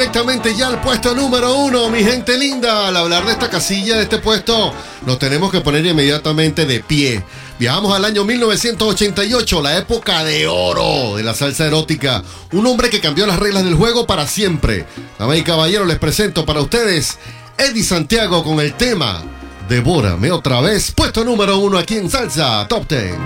Directamente ya al puesto número 1, mi gente linda. Al hablar de esta casilla, de este puesto, nos tenemos que poner inmediatamente de pie. Viajamos al año 1988, la época de oro de la salsa erótica. Un hombre que cambió las reglas del juego para siempre. Damas y caballeros, les presento para ustedes Eddie Santiago con el tema Devórame otra vez, puesto número 1 aquí en Salsa Top 10.